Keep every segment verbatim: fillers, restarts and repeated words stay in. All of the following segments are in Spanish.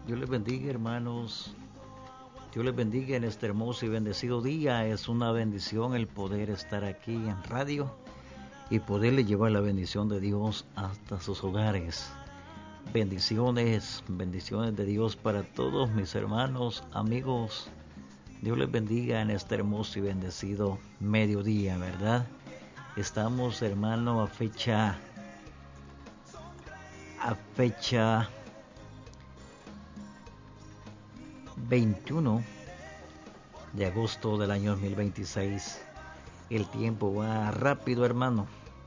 Dios les bendiga, hermanos. Dios les bendiga en este hermoso y bendecido día. Es una bendición el poder estar aquí en radio y poderle llevar la bendición de Dios hasta sus hogares. Bendiciones, bendiciones de Dios para todos mis hermanos, amigos. Dios les bendiga en este hermoso y bendecido mediodía, ¿verdad? Estamos, hermano, a fecha a fecha veintiuno de agosto del año dos mil veintiséis. El tiempo va rápido, hermano,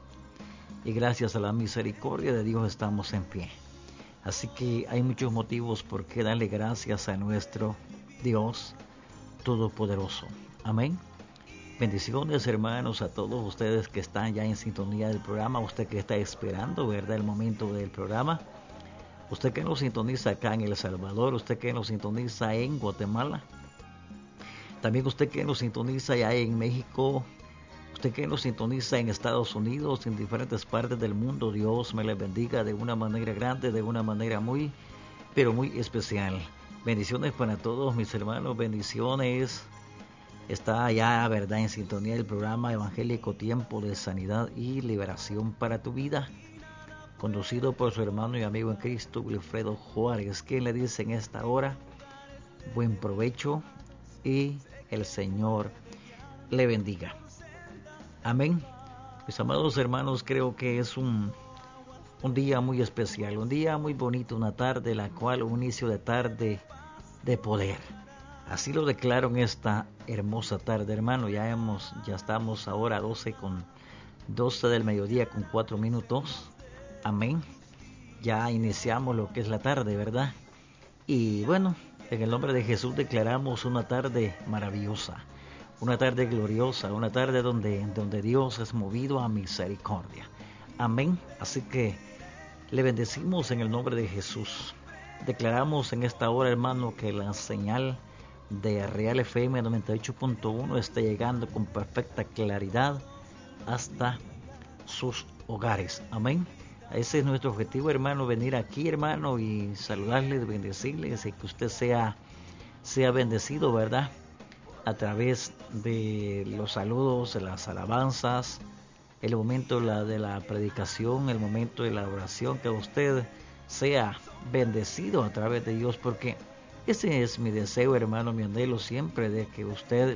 y gracias a la misericordia de Dios estamos en pie. Así que hay muchos motivos por qué darle gracias a nuestro Dios Todopoderoso. Amén. Bendiciones, hermanos, a todos ustedes que están ya en sintonía del programa, usted que está esperando, ¿verdad?, el momento del programa. Usted que nos sintoniza acá en El Salvador, usted que nos sintoniza en Guatemala, también usted que nos sintoniza ya en México, usted que nos sintoniza en Estados Unidos, en diferentes partes del mundo. Dios me les bendiga de una manera grande, de una manera muy, pero muy especial. Bendiciones para todos mis hermanos, bendiciones. Está ya, ¿verdad?, en sintonía del programa evangélico Tiempo de Sanidad y Liberación para tu Vida, conducido por su hermano y amigo en Cristo, Wilfredo Juárez, quien le dice en esta hora, buen provecho y el Señor le bendiga. Amén. Mis amados hermanos, creo que es un, un día muy especial, un día muy bonito, una tarde, la cual un inicio de tarde de poder. Así lo declaro en esta hermosa tarde, hermano. Ya hemos, ya estamos ahora a doce con doce del mediodía con cuatro minutos. Amén. Ya iniciamos lo que es la tarde, ¿verdad? Y bueno, en el nombre de Jesús declaramos una tarde maravillosa, una tarde gloriosa, una tarde donde, donde Dios es movido a misericordia. Amén. Así que le bendecimos en el nombre de Jesús. Declaramos en esta hora, hermano, que la señal de Real F M noventa y ocho punto uno está llegando con perfecta claridad hasta sus hogares. Amén. Ese es nuestro objetivo, hermano, venir aquí, hermano, y saludarles, bendecirles y que usted sea, sea bendecido, ¿verdad?, a través de los saludos, de las alabanzas, el momento de la, de la predicación, el momento de la oración, que usted sea bendecido a través de Dios, porque ese es mi deseo, hermano, mi anhelo siempre, de que usted,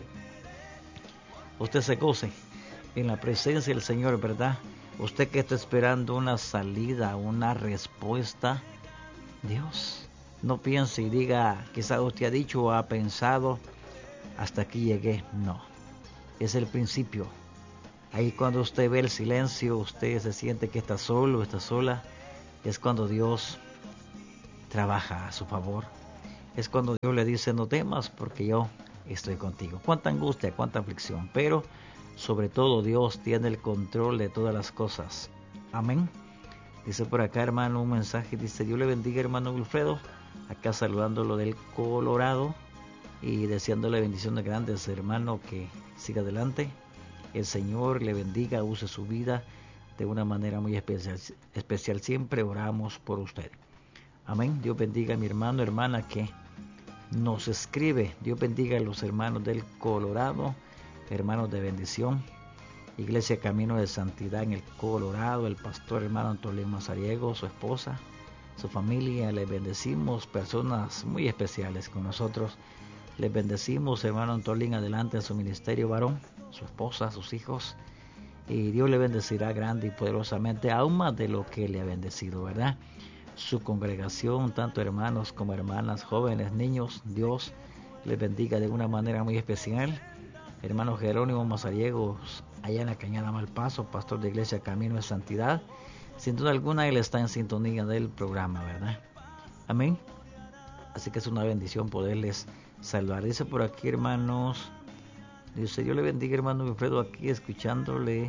usted se goce en la presencia del Señor, ¿verdad? Usted que está esperando una salida, una respuesta, Dios, no piense y diga, quizás usted ha dicho o ha pensado, hasta aquí llegué. No, es el principio. Ahí cuando usted ve el silencio, usted se siente que está solo, está sola, es cuando Dios trabaja a su favor. Es cuando Dios le dice, no temas porque yo estoy contigo. Cuánta angustia, cuánta aflicción, pero sobre todo Dios tiene el control de todas las cosas. Amén. Dice por acá, hermano, un mensaje, dice, Dios le bendiga, hermano Wilfredo, acá saludándolo del Colorado y deseándole bendiciones grandes, hermano, que siga adelante. El Señor le bendiga, use su vida de una manera muy especial, especial. Siempre oramos por usted. Amén. Dios bendiga a mi hermano, hermana que nos escribe. Dios bendiga a los hermanos del Colorado, hermanos de bendición. Iglesia Camino de Santidad en el Colorado, el pastor hermano Antolín Mazariego, su esposa, su familia, les bendecimos, personas muy especiales con nosotros. Les bendecimos, hermano Antolín, adelante en su ministerio varón, su esposa, sus hijos, y Dios le bendecirá grande y poderosamente, aún más de lo que le ha bendecido, ¿verdad? Su congregación, tanto hermanos como hermanas, jóvenes, niños, Dios les bendiga de una manera muy especial. Hermano Jerónimo Mazariegos, allá en la Cañada Malpaso, pastor de Iglesia Camino de Santidad, sin duda alguna él está en sintonía del programa, ¿verdad? Amén. Así que es una bendición poderles saludar. Dice por aquí, hermanos, dice, Dios le bendiga, hermano Wilfredo, aquí escuchándole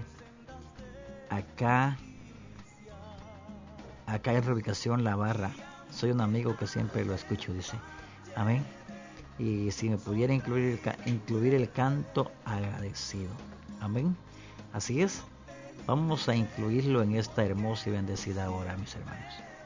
acá acá en Reubicación La Barra. Soy un amigo que siempre lo escucho, dice. Amén. Y si me pudiera incluir el, incluir el canto agradecido. Amén. Así es. Vamos a incluirlo en esta hermosa y bendecida hora, mis hermanos.